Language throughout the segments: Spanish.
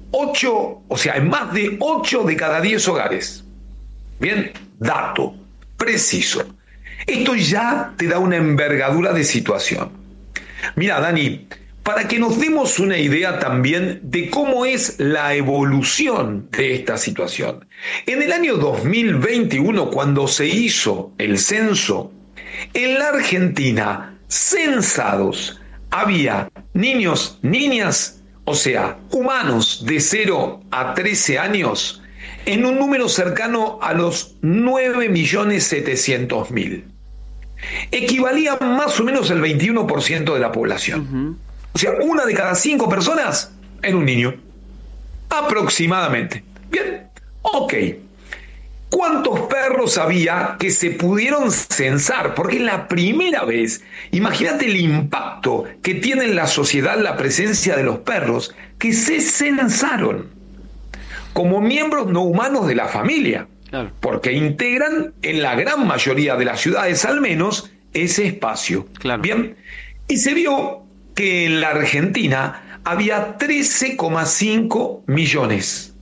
en más de 8 de cada 10 hogares. Bien, dato preciso. Esto ya te da una envergadura de situación. Mira, Dani, para que nos demos una idea también de cómo es la evolución de esta situación. En el año 2021, cuando se hizo el censo, en la Argentina, censados, había niños, niñas, o sea, humanos de 0 a 13 años, en un número cercano a los 9.700.000. Equivalía más o menos el 21% de la población. Ujú. O sea, 1 de cada 5 personas era un niño. Aproximadamente. Bien, ok. ¿Cuántos perros había que se pudieron censar? Porque es la primera vez. Imagínate el impacto que tiene en la sociedad la presencia de los perros que se censaron como miembros no humanos de la familia. Claro. Porque integran en la gran mayoría de las ciudades al menos ese espacio. Claro. Bien, y se vio que en la Argentina había 13,5 millones.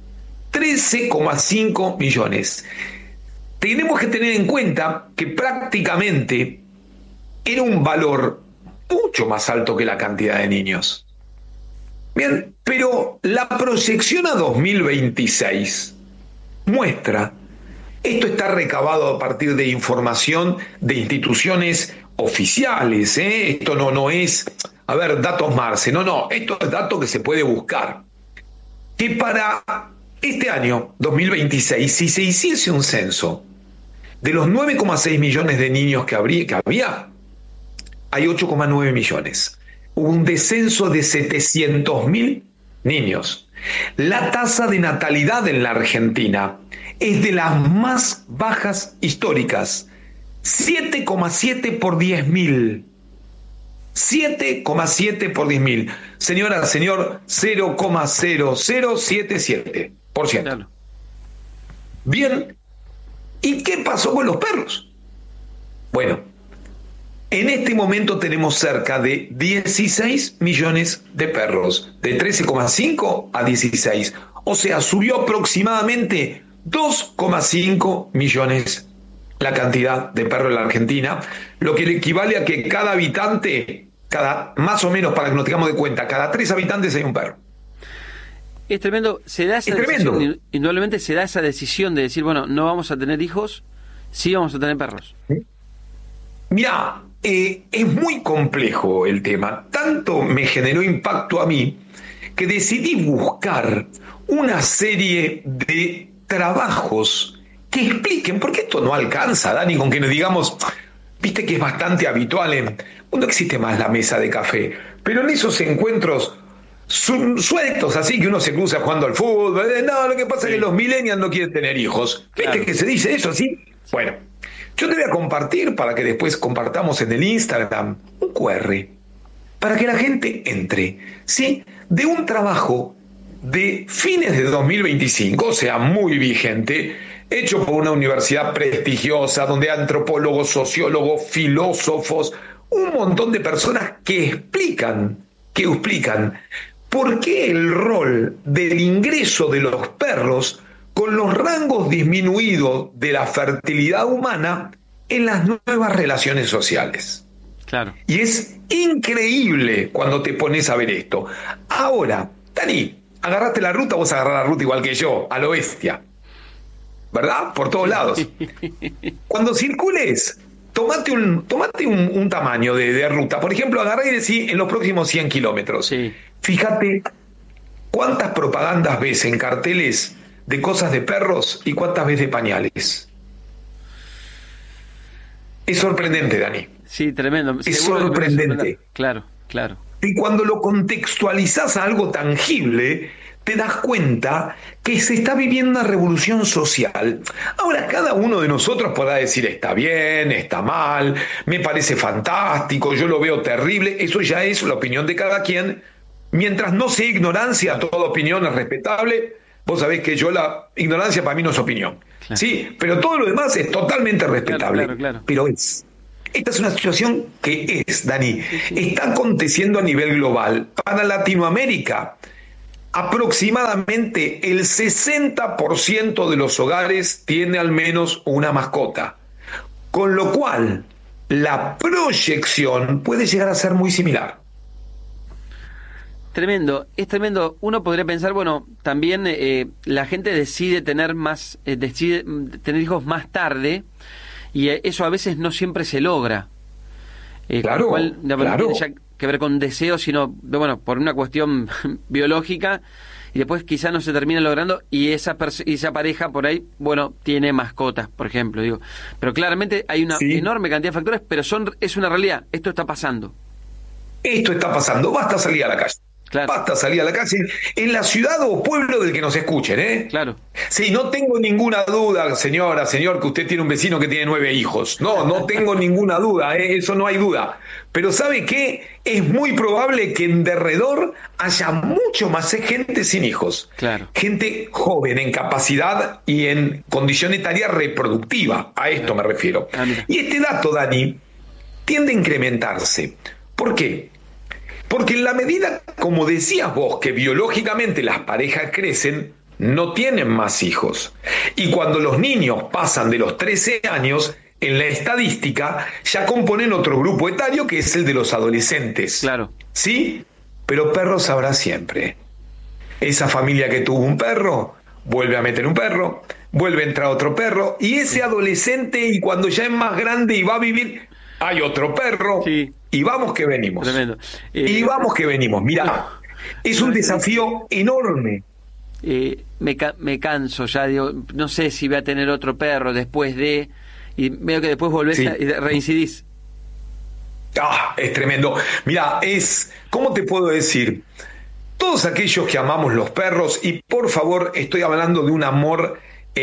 13,5 millones. Tenemos que tener en cuenta que prácticamente era un valor mucho más alto que la cantidad de niños. Bien, pero la proyección a 2026 muestra, esto está recabado a partir de información de instituciones oficiales, esto no es, datos Marce, no, esto es dato que se puede buscar, que para este año 2026, si se hiciese un censo de los 9,6 millones de niños que había, hay 8,9 millones. Hubo un descenso de 700.000 niños. La tasa de natalidad en la Argentina es de las más bajas históricas. 7,7 por 10.000. 7,7 por 10.000. Señora, señor, 0,0077%. Claro. Bien, ¿y qué pasó con los perros? Bueno, en este momento tenemos cerca de 16 millones de perros, de 13,5 a 16. O sea, subió aproximadamente 2,5 millones la cantidad de perros en la Argentina, lo que le equivale a que cada habitante, más o menos para que nos tengamos de cuenta, cada 3 habitantes hay un perro. Es tremendo. Se da esa decisión, indudablemente se da esa decisión de decir, bueno, no vamos a tener hijos, sí vamos a tener perros. Mirá, es muy complejo el tema. Tanto me generó impacto a mí que decidí buscar una serie de trabajos que expliquen, porque esto no alcanza, Dani, con que nos digamos, viste que es bastante habitual no existe más la mesa de café, pero en esos encuentros sueltos así que uno se cruza jugando al fútbol, no, lo que pasa es que los millennials no quieren tener hijos. ¿Viste Claro. que se dice eso así? Bueno, yo te voy a compartir para que después compartamos en el Instagram un QR para que la gente entre, ¿sí? De un trabajo de fines de 2025, o sea, muy vigente, hecho por una universidad prestigiosa, donde hay antropólogos, sociólogos, filósofos, un montón de personas que explican por qué el rol del ingreso de los perros con los rangos disminuidos de la fertilidad humana en las nuevas relaciones sociales. Claro. Y es increíble cuando te pones a ver esto. Ahora, Dani, agarraste la ruta, vos agarrás la ruta igual que yo, a lo bestia. ¿Verdad? Por todos lados. Cuando circules, tomate un tamaño de ruta. Por ejemplo, agarrá y decí en los próximos 100 kilómetros. Sí. Fíjate cuántas propagandas ves en carteles de cosas de perros y cuántas ves de pañales. Es sorprendente, Dani. Sí, tremendo. Es Seguro que me va a sorprendente. sorprender. Claro, claro. Y cuando lo contextualizás a algo tangible, te das cuenta que se está viviendo una revolución social. Ahora, cada uno de nosotros podrá decir, está bien, está mal, me parece fantástico, yo lo veo terrible. Eso ya es la opinión de cada quien. Mientras no sea ignorancia, toda opinión es respetable. Vos sabés que la ignorancia para mí no es opinión. Claro. Sí, pero todo lo demás es totalmente respetable. Claro. Pero esta es una situación que Dani, está aconteciendo a nivel global. Para Latinoamérica, aproximadamente el 60% de los hogares tiene al menos una mascota, con lo cual la proyección puede llegar a ser muy similar. Tremendo, es tremendo. Uno podría pensar, bueno, también la gente decide tener tener hijos más tarde, y eso a veces no siempre se logra. Claro, lo cual, no claro. tiene ya que ver con deseos, sino, bueno, por una cuestión biológica, y después quizá no se termina logrando, y esa pareja por ahí, bueno, tiene mascotas, por ejemplo, digo. Pero claramente hay una enorme cantidad de factores, pero es una realidad, esto está pasando. Esto está pasando, basta salir a la calle. Claro. Basta salir a la calle en la ciudad o pueblo del que nos escuchen, ¿eh? Claro. Sí, no tengo ninguna duda, señora, señor, que usted tiene un vecino que tiene 9 hijos. No tengo ninguna duda, eso no hay duda. Pero ¿sabe qué? Es muy probable que en derredor haya mucho más gente sin hijos. Claro. Gente joven, en capacidad y en condición etaria reproductiva. A esto me refiero. Y este dato, Dani, tiende a incrementarse. ¿Por qué? Porque en la medida, como decías vos, que biológicamente las parejas crecen, no tienen más hijos. Y cuando los niños pasan de los 13 años, en la estadística ya componen otro grupo etario que es el de los adolescentes. Claro. ¿Sí? Pero perros habrá siempre. Esa familia que tuvo un perro, vuelve a meter un perro, vuelve a entrar otro perro, y ese adolescente, y cuando ya es más grande y va a vivir, hay otro perro. Sí. Y vamos que venimos. Tremendo. Y vamos que venimos. Mira, es un desafío enorme. Me canso ya, digo, no sé si voy a tener otro perro después de... Y veo que después volvés y reincidís. Es tremendo. Mira, ¿cómo te puedo decir? Todos aquellos que amamos los perros, y por favor, estoy hablando de un amor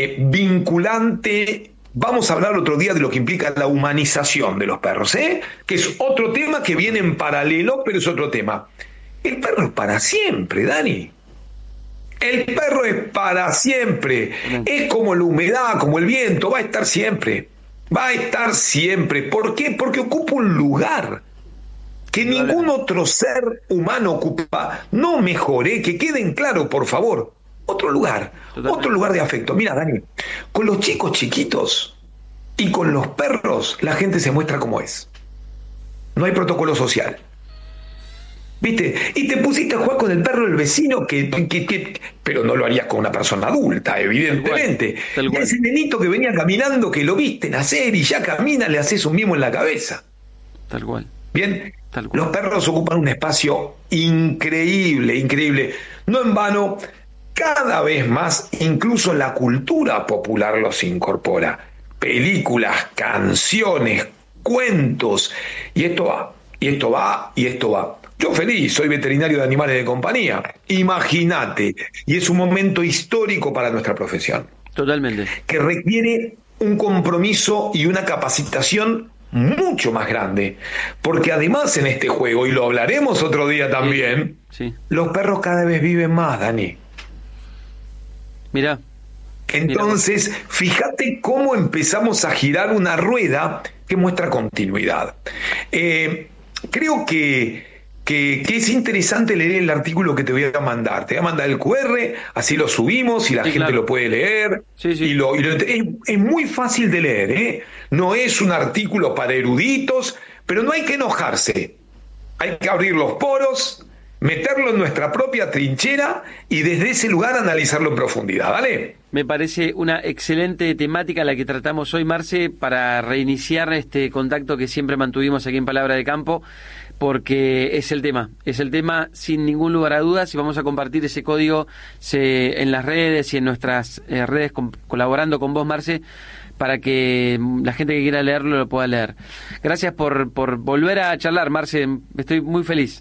vinculante. Vamos a hablar otro día de lo que implica la humanización de los perros, que es otro tema que viene en paralelo, pero es otro tema. El perro es para siempre, Dani. El perro es para siempre. Es como la humedad, como el viento, va a estar siempre. Va a estar siempre. ¿Por qué? Porque ocupa un lugar que ningún otro ser humano ocupa. No mejoré, que queden claro, por favor. Otro lugar. Totalmente. Otro lugar de afecto. Mira, Dani, con los chicos chiquitos y con los perros, la gente se muestra como es. No hay protocolo social. ¿Viste? Y te pusiste a jugar con el perro del vecino, pero no lo harías con una persona adulta, evidentemente. Tal cual. Y a ese nenito que venía caminando, que lo viste nacer y ya camina, le haces un mimo en la cabeza. Tal cual. Bien, Tal cual. Los perros ocupan un espacio increíble, increíble. No en vano, cada vez más, incluso la cultura popular los incorpora. Películas, canciones, cuentos, y esto va, y esto va, y esto va. Yo feliz, soy veterinario de animales de compañía. Imagínate, y es un momento histórico para nuestra profesión. Totalmente. Que requiere un compromiso y una capacitación mucho más grande, porque además en este juego, y lo hablaremos otro día también, los perros cada vez viven más, Dani. Mirá. Entonces, fíjate cómo empezamos a girar una rueda que muestra continuidad. Creo que es interesante leer el artículo que te voy a mandar. Te voy a mandar el QR, así lo subimos y la gente lo puede leer. Sí. Es muy fácil de leer, No es un artículo para eruditos, pero no hay que enojarse. Hay que abrir los poros, meterlo en nuestra propia trinchera y desde ese lugar analizarlo en profundidad. ¿Vale? Me parece una excelente temática la que tratamos hoy, Marce, para reiniciar este contacto que siempre mantuvimos aquí en Palabra de Campo, porque es el tema sin ningún lugar a dudas, y vamos a compartir ese código en las redes y en nuestras redes colaborando con vos, Marce, para que la gente que quiera leerlo lo pueda leer. Gracias por volver a charlar, Marce, estoy muy feliz.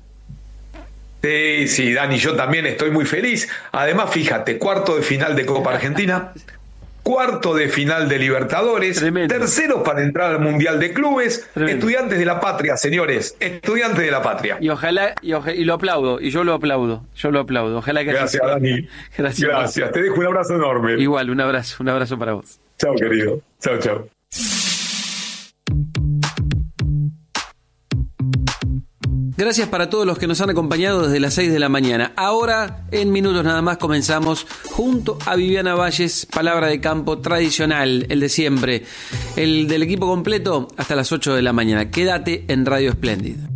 Sí, Dani, yo también estoy muy feliz. Además, fíjate, cuarto de final de Copa Argentina, cuarto de final de Libertadores, terceros para entrar al Mundial de Clubes. Tremendo. Estudiantes de la patria, señores, estudiantes de la patria. Y ojalá, y lo aplaudo, y yo lo aplaudo. Ojalá que Gracias, Dani. Gracias. Te dejo un abrazo enorme. Igual, un abrazo para vos. Chao, querido. Chao. Gracias para todos los que nos han acompañado desde las 6 de la mañana. Ahora, en minutos nada más, comenzamos junto a Viviana Valles, Palabra de Campo tradicional, el de siempre, el del equipo completo, hasta las 8 de la mañana. Quédate en Radio Espléndida.